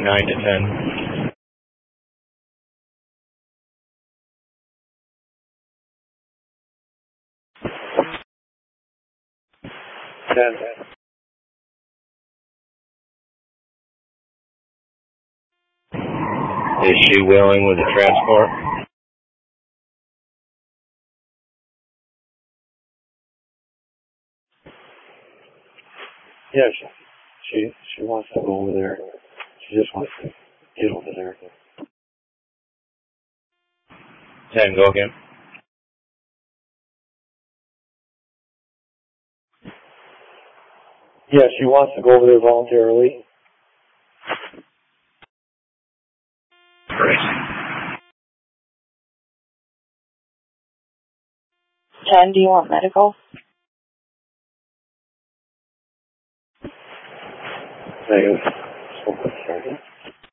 9 to 10. 10. Is she willing with the transport? Yeah, she wants to go over there. She just wants to get over there. 10, go again. Yeah, she wants to go over there voluntarily. Great. 10, do you want medical? Negative.